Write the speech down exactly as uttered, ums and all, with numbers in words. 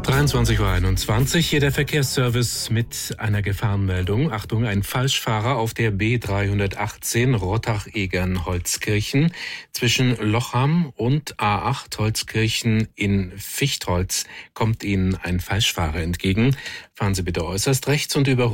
dreiundzwanzig Uhr einundzwanzig, hier der Verkehrsservice mit einer Gefahrenmeldung. Achtung, ein Falschfahrer auf der B dreihundertachtzehn Rottach-Egern-Holzkirchen zwischen Lochham und A acht Holzkirchen in Fichtholz kommt Ihnen ein Falschfahrer entgegen. Fahren Sie bitte äußerst rechts und überholen